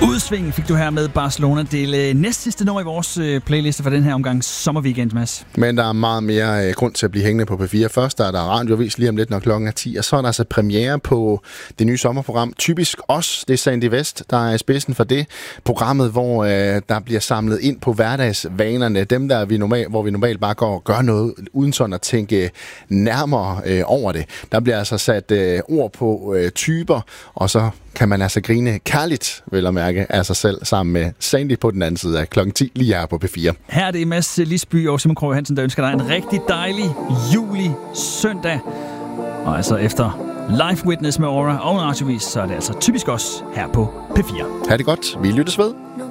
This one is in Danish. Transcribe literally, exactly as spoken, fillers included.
Udsving fik du her med Barcelona. Det er næst sidste nummer i vores playliste for den her omgang sommerweekend, Mads. Men der er meget mere grund til at blive hængende på P fire. Først der er der radiovis lige om lidt, når klokken er ti, og så er der altså premiere på det nye sommerprogram Typisk Os. Det er Sandy West, der er i spidsen for det. Programmet, hvor øh, der bliver samlet ind på hverdagsvanerne. Dem, der vi normalt, hvor vi normalt bare går og gør noget, uden sådan at tænke nærmere øh, over det. Der bliver altså sat øh, ord på øh, typer, og så kan man altså grine kærligt, vil jeg mærke, af sig selv, sammen med Sandy på den anden side af klokken ti, lige her på P fire. Her er det Mads Lisby og Simon Krog Hansen, der ønsker dig en rigtig dejlig juli søndag. Og altså efter Live Witness med Aura og radiovis, så er det altså Typisk Os her på P fire. Ha' det godt. Vi lyttes ved.